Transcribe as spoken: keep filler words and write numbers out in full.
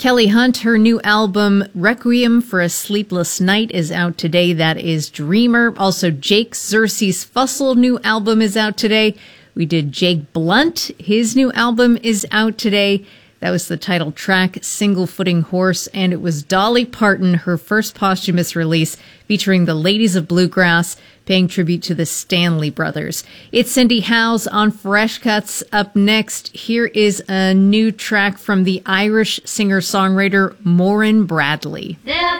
Kelly Hunt, her new album, Requiem for a Sleepless Night, is out today. That is Dreamer. Also, Jake Xerxes Fussell new album is out today. We did Jake Blunt. His new album is out today. That was the title track, Single Footing Horse, and it was Dolly Parton, her first posthumous release, featuring the Ladies of Bluegrass, paying tribute to the Stanley Brothers. It's Cindy Howes on Fresh Cuts. Up next, here is a new track from the Irish singer-songwriter Moran Bradley. There